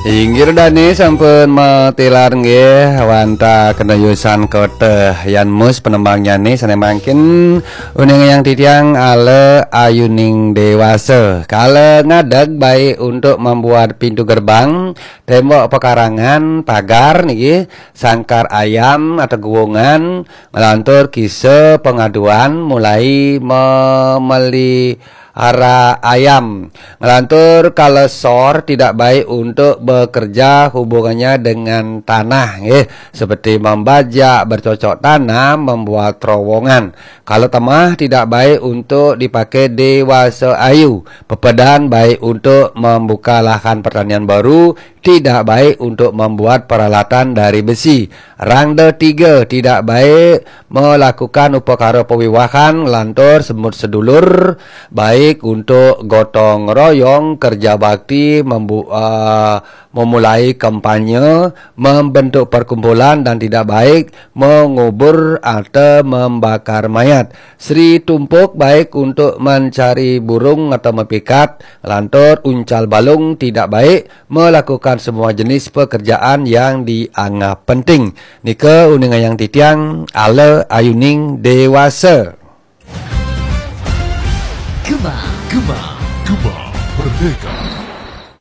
Inggir dani sampun matilar nggih wanta kenayusan kote yan mus penembangnya nih sana mangkin uning yang titiang ale ayuning dewasa kala ngadeg baik untuk membuat pintu gerbang, tembok pekarangan, pagar nih, sangkar ayam atau guwongan, melantur kisah pengaduan mulai memelihara ayam. Ngelantur kalau sor tidak baik untuk bekerja hubungannya dengan tanah, seperti membajak, bercocok tanam, membuat terowongan. Kalau temah tidak baik untuk dipakai dewasa ayu. Pepedan baik untuk membuka lahan pertanian baru, tidak baik untuk membuat peralatan dari besi. Rangda 3 tidak baik melakukan upakara pewiwahan lantur semut sedulur, baik untuk gotong royong, kerja bakti, memulai kampanye, membentuk perkumpulan dan tidak baik mengubur atau membakar mayat. Sri tumpuk baik untuk mencari burung atau mepikat, lantur uncal balung tidak baik melakukan semua jenis pekerjaan yang dianggap penting. Nika uningan yang titiang ale ayuning dewasa. Gema Merdeka.